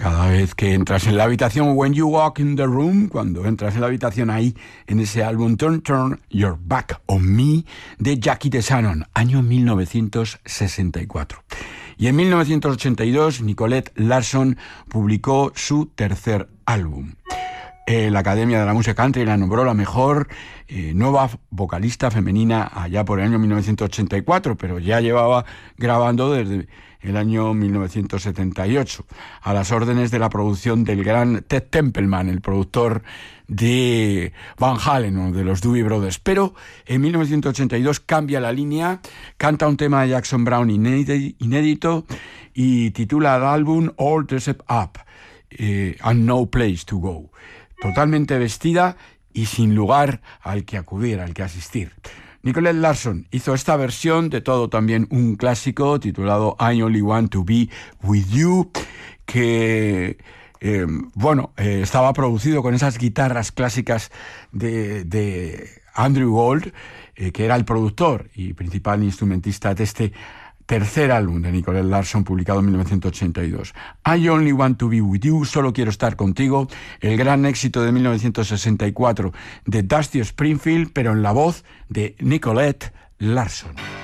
Cada vez que entras en la habitación, when you walk in the room, cuando entras en la habitación ahí, en ese álbum Turn Your Back on Me, de Jackie DeShannon, año 1964. Y en 1982, Nicolette Larson publicó su tercer álbum. La Academia de la Música Country la nombró la mejor nueva vocalista femenina allá por el año 1984, pero ya llevaba grabando desde el año 1978, a las órdenes de la producción del gran Ted Templeman, el productor de Van Halen o de los Doobie Brothers. Pero en 1982 cambia la línea, canta un tema de Jackson Browne inédito y titula el álbum All Dressed Up and No Place to Go. Totalmente vestida y sin lugar al que acudir, al que asistir. Nicolette Larson hizo esta versión de todo también un clásico titulado I Only Want to Be With You, que estaba producido con esas guitarras clásicas de Andrew Gold, que era el productor y principal instrumentista de este tercer álbum de Nicolette Larson, publicado en 1982. I Only Want to Be With You, Solo Quiero Estar Contigo, el gran éxito de 1964 de Dusty Springfield, pero en la voz de Nicolette Larson.